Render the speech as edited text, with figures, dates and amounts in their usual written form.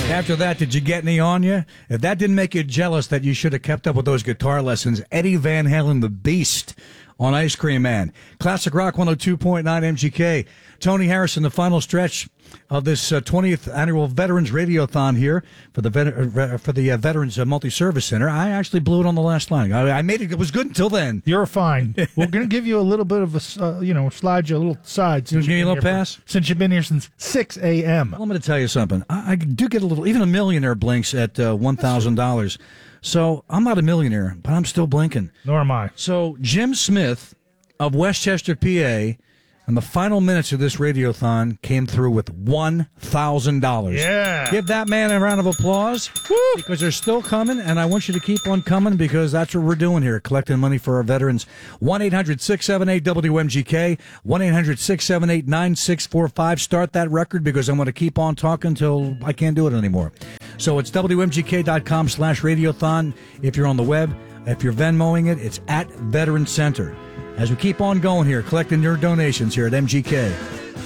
After that, did you get any on you? If that didn't make you jealous that you should have kept up with those guitar lessons, Eddie Van Halen, the Beast, on Ice Cream Man. Classic Rock 102.9 MGK. Tony Harrison, the final stretch of this 20th annual Veterans Radiothon here for the Veterans Multi-Service Center. I actually blew it on the last line. I made it. It was good until then. You're fine. We're going to give you a little bit of a, slide you a little side. You give me a little pass? Since you've been here since 6 a.m. Well, I'm going to tell you something. I do get a little, even a millionaire blinks at $1,000. So I'm not a millionaire, but I'm still blinking. Nor am I. So Jim Smith of Westchester, PA, in the final minutes of this radiothon, came through with $1,000. Yeah. Give that man a round of applause. Woo! Because they're still coming, and I want you to keep on coming because that's what we're doing here, collecting money for our veterans. 1-800-678-WMGK, 1-800-678-9645. Start that record because I'm going to keep on talking until I can't do it anymore. So it's WMGK.com/radiothon if you're on the web. If you're Venmoing it, it's at Veteran Center. As we keep on going here, collecting your donations here at MGK.